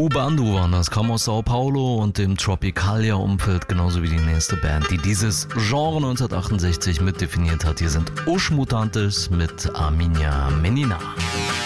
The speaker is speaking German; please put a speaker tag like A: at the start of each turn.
A: Ubandu waren das, kam aus Sao Paulo und dem Tropicalia-Umfeld, genauso wie die nächste Band, die dieses Genre 1968 mitdefiniert hat. Hier sind Os Mutantes mit Aminha Menina.